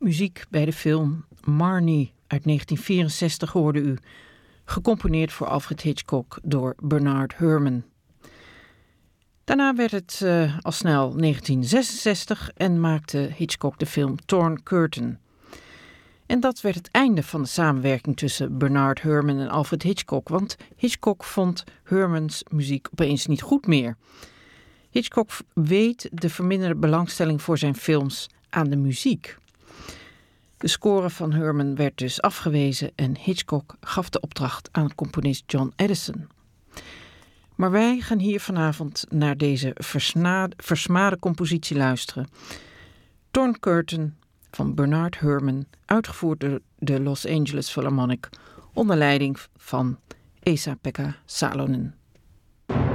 Muziek bij de film Marnie uit 1964 hoorde u, gecomponeerd voor Alfred Hitchcock door Bernard Herrmann. Daarna werd het al snel 1966 en maakte Hitchcock de film Torn Curtain. En dat werd het einde van de samenwerking tussen Bernard Herrmann en Alfred Hitchcock, want Hitchcock vond Herrmanns muziek opeens niet goed meer. Hitchcock weet de verminderde belangstelling voor zijn films aan de muziek. De score van Herrmann werd dus afgewezen en Hitchcock gaf de opdracht aan componist John Addison. Maar wij gaan hier vanavond naar deze versmade compositie luisteren. Torn Curtain van Bernard Herrmann, uitgevoerd door de Los Angeles Philharmonic onder leiding van Esa-Pekka Salonen.